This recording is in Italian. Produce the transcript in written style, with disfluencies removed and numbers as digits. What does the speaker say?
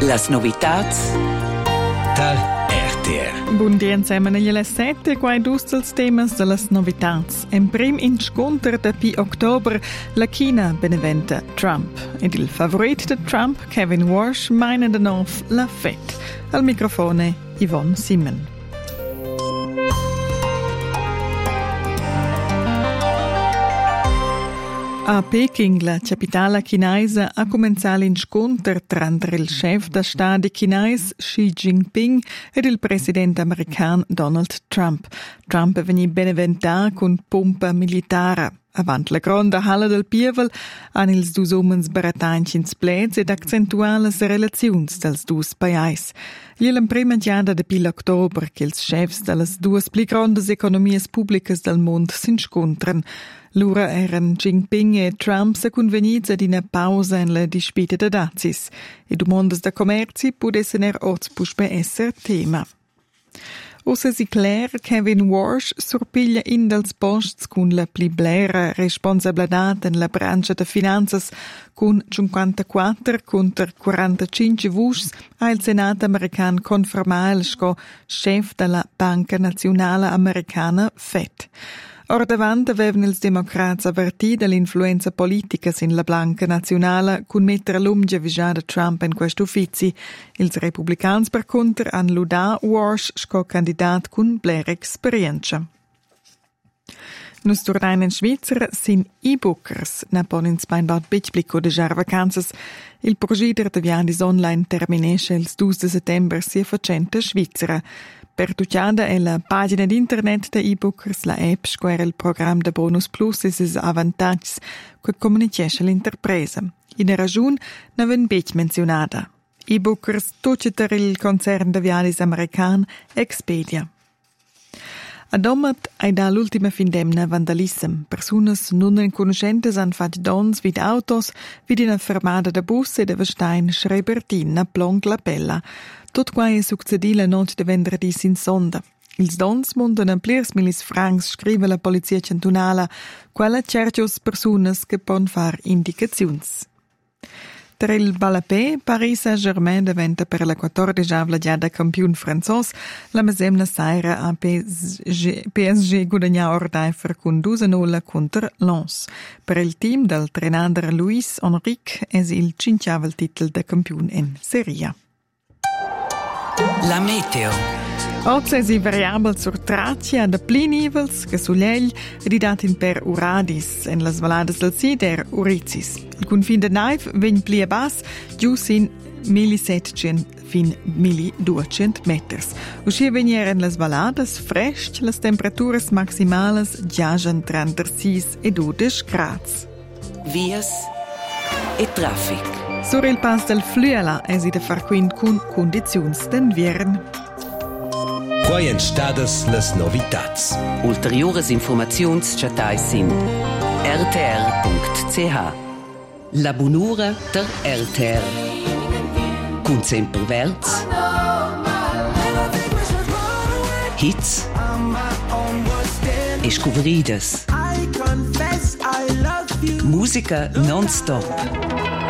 Las novitats da RTR. Buon dia insieme alle 7, quai dus dels temas de las novitats. En prim insconter da pi october la China beneventa Trump. Ed il favorit de Trump, Kevin Warsh, meina de nov la FED. Al microfone Yvonne Simon. A Peking, la capitale chinesa, ha cominciato l'incontro tra il chef da Stato chinese Xi Jinping ed il presidente americano Donald Trump. Trump è venuto beneventato con pompa militare. Avant la grande halla del Pievel han ils dus umens baratanch ins pleds ed accentuar las relaziuns dels dus paesi. Iel prima giada de pil october che ils chefs dallas duas pli grandes economias publicas del mond s'incontran. Lura eran Jinping e Trump se convenits ad ina pausa en la dispita de dazis. E domondas da commerci pudessen oz puspe esser tema. Ossa si clar, Kevin Warsh surpiglia in dels posts cun la pli blera responsabilitat en la brancha de finanzas cun 54 contra 45 vuschs ha il Senat american conferma il sco chef della Banca Nazionale Americana FED. Or davant avevan ils democrats avvertì dall'influenza politica sin la Banca Nazionale cun mettere l'umgia visada Trump in questo uffizi. Ils republicans per contra han ludà Warsh sco candidat cun bler experienza. Nus tornain in Svizra sin e-bookers, na pon ins Beinbad Bitblico de jar vacanzas. Il progider de viandis online terminesce il 2 de settember sia facente Svizra. Per tucciada è la pagina d'internet de e-bookers, la app, square il programma de Bonus Plus e ses avantags che comunicesce l'interpresa. In ragione ne ven bec menzionada. E-bookers tucceter il concern de viadis american Expedia. Adomat ai da l'ultima findemna vandalism. Personas non conoscentes han fatto dons vid autos, vid in fermata de bus e de Vestein Schreibertin a Plonk la Pella. Tot quai è succedi la notte de venerdì sin sonda. Ils dons montan a plirs milis francs, scrive la polizia cantonala, quella cercios personas che pon far indicaziuns. Tra il Balapé, Paris Saint-Germain diventa per la 14ª giada campion franzos, la mesemna saira a PSG guadagna ordaifer con 2-0 contro Lens. Per il team del trenader Luis Enrique è il 5º titel de campion in Serie A. La meteo. Oggi è variabile sur Tracia da pli nivels che sull'egl ridat in per Uradis en las valadas del Sider Urizis. Il confin de naiv vegn pli a bas giù sin 1700 fin 1200 meters. Usci venieren las valadas fresch, las temperaturas maximales giajan 36 e 12 grads. Vias e traffic. Sur il pass del Flüela è si da far quint con condiziuns d'inviern. Quai en stadas las novitats. Ulteriores informaziuns chatais sin rtr.ch. La bunura der RTR. Cun sempre verts. Hits. E scobridas. Musica non-stop.